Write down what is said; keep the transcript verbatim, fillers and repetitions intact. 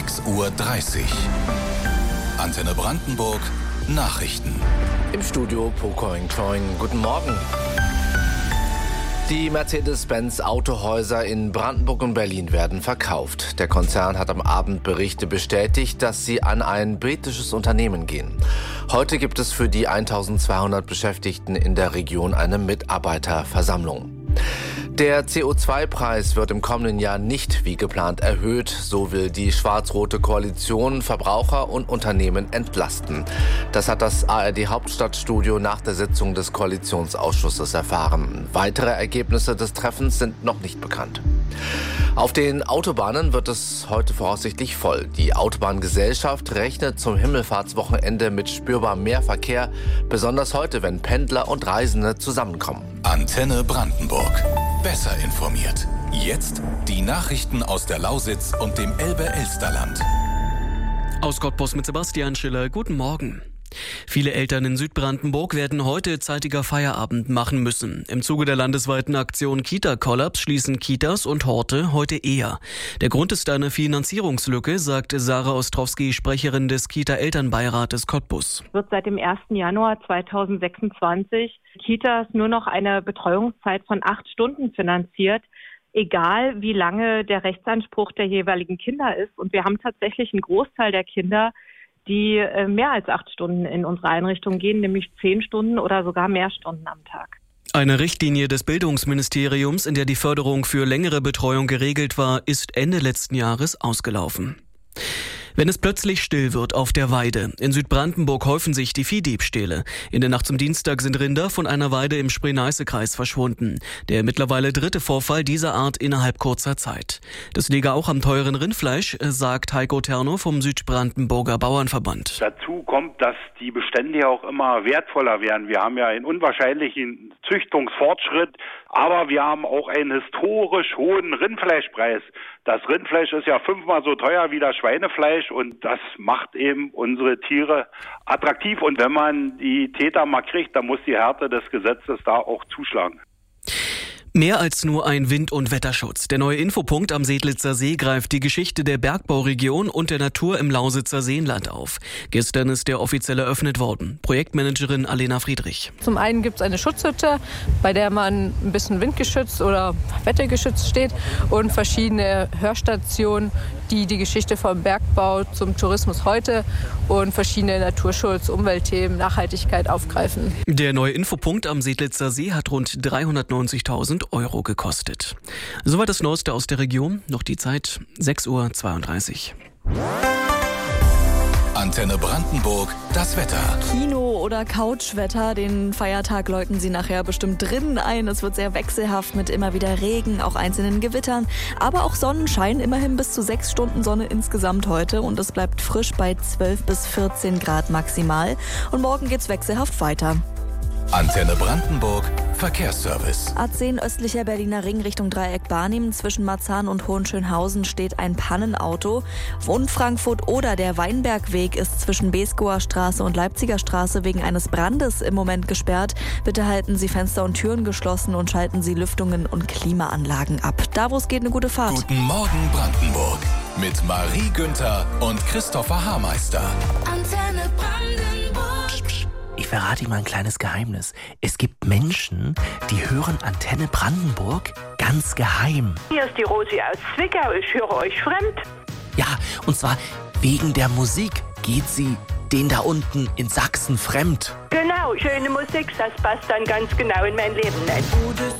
sechs Uhr dreißig. Antenne Brandenburg Nachrichten. Im Studio Pocoing Toing. Guten Morgen. Die Mercedes-Benz Autohäuser in Brandenburg und Berlin werden verkauft. Der Konzern hat am Abend Berichte bestätigt, dass sie an ein britisches Unternehmen gehen. Heute gibt es für die eintausendzweihundert Beschäftigten in der Region eine Mitarbeiterversammlung. Der C O zwei Preis wird im kommenden Jahr nicht wie geplant erhöht. So will die schwarz-rote Koalition Verbraucher und Unternehmen entlasten. Das hat das A R D-Hauptstadtstudio nach der Sitzung des Koalitionsausschusses erfahren. Weitere Ergebnisse des Treffens sind noch nicht bekannt. Auf den Autobahnen wird es heute voraussichtlich voll. Die Autobahngesellschaft rechnet zum Himmelfahrtswochenende mit spürbar mehr Verkehr, besonders heute, wenn Pendler und Reisende zusammenkommen. Antenne Brandenburg. Besser informiert. Jetzt die Nachrichten aus der Lausitz und dem Elbe-Elsterland. Aus Cottbus mit Sebastian Schiller. Guten Morgen. Viele Eltern in Südbrandenburg werden heute zeitiger Feierabend machen müssen. Im Zuge der landesweiten Aktion Kita-Kollaps schließen Kitas und Horte heute eher. Der Grund ist eine Finanzierungslücke, sagt Sarah Ostrowski, Sprecherin des Kita-Elternbeirates Cottbus. Wird seit dem ersten Januar zweitausendsechsundzwanzig Kitas nur noch eine Betreuungszeit von acht Stunden finanziert, egal wie lange der Rechtsanspruch der jeweiligen Kinder ist. Und wir haben tatsächlich einen Großteil der Kinder, die mehr als acht Stunden in unsere Einrichtung gehen, nämlich zehn Stunden oder sogar mehr Stunden am Tag. Eine Richtlinie des Bildungsministeriums, in der die Förderung für längere Betreuung geregelt war, ist Ende letzten Jahres ausgelaufen. Wenn es plötzlich still wird auf der Weide. In Südbrandenburg häufen sich die Viehdiebstähle. In der Nacht zum Dienstag sind Rinder von einer Weide im Spree-Neiße-Kreis verschwunden. Der mittlerweile dritte Vorfall dieser Art innerhalb kurzer Zeit. Das liege auch am teuren Rindfleisch, sagt Heiko Terno vom Südbrandenburger Bauernverband. Dazu kommt, dass die Bestände ja auch immer wertvoller werden. Wir haben ja einen unwahrscheinlichen Züchtungsfortschritt, aber wir haben auch einen historisch hohen Rindfleischpreis. Das Rindfleisch ist ja fünfmal so teuer wie das Schweinefleisch und das macht eben unsere Tiere attraktiv. Und wenn man die Täter mal kriegt, dann muss die Härte des Gesetzes da auch zuschlagen. Mehr als nur ein Wind- und Wetterschutz. Der neue Infopunkt am Sedlitzer See greift die Geschichte der Bergbauregion und der Natur im Lausitzer Seenland auf. Gestern ist der offiziell eröffnet worden. Projektmanagerin Alena Friedrich. Zum einen gibt es eine Schutzhütte, bei der man ein bisschen windgeschützt oder wettergeschützt steht und verschiedene Hörstationen, die die Geschichte vom Bergbau zum Tourismus heute und verschiedene Naturschutz, Umweltthemen, Nachhaltigkeit aufgreifen. Der neue Infopunkt am Sedlitzer See hat rund dreihundertneunzigtausend Euro gekostet. Soweit das Neueste aus der Region. Noch die Zeit sechs Uhr zweiunddreißig. Antenne Brandenburg, das Wetter. Kino- oder Couchwetter. Den Feiertag läuten Sie nachher bestimmt drinnen ein. Es wird sehr wechselhaft mit immer wieder Regen, auch einzelnen Gewittern. Aber auch Sonnenschein, immerhin bis zu sechs Stunden Sonne insgesamt heute. Und es bleibt frisch bei zwölf bis vierzehn Grad maximal. Und morgen geht's wechselhaft weiter. Antenne Brandenburg, Verkehrsservice. A zehn östlicher Berliner Ring Richtung Dreieck Barnim. Zwischen Marzahn und Hohenschönhausen steht ein Pannenauto. Und Frankfurt oder der Weinbergweg ist zwischen Beeskower Straße und Leipziger Straße wegen eines Brandes im Moment gesperrt. Bitte halten Sie Fenster und Türen geschlossen und schalten Sie Lüftungen und Klimaanlagen ab. Da, wo es geht, eine gute Fahrt. Guten Morgen Brandenburg mit Marie Günther und Christopher Haarmeister. Antenne Brandenburg. Ich verrate Ihnen mal ein kleines Geheimnis. Es gibt Menschen, die hören Antenne Brandenburg ganz geheim. Hier ist die Rosi aus Zwickau. Ich höre euch fremd. Ja, und zwar wegen der Musik geht sie den da unten in Sachsen fremd. Genau, schöne Musik, das passt dann ganz genau in mein Leben.